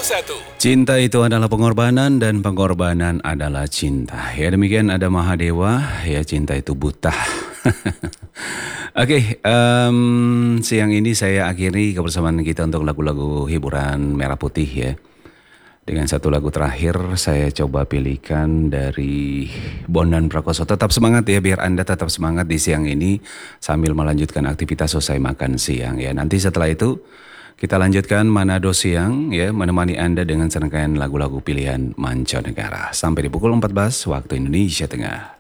Cinta itu adalah pengorbanan dan pengorbanan adalah cinta. Ya demikian ada Mahadewa, ya cinta itu buta. Oke, siang ini saya akhiri kebersamaan kita untuk lagu-lagu hiburan Merah Putih ya. Dengan satu lagu terakhir saya coba pilihkan dari Bondan Prakoso. Tetap semangat ya, biar Anda tetap semangat di siang ini sambil melanjutkan aktivitas selesai makan siang ya. Nanti setelah itu kita lanjutkan Manado Siang ya, menemani Anda dengan serangkaian lagu-lagu pilihan mancanegara. Sampai di pukul 14 waktu Indonesia Tengah.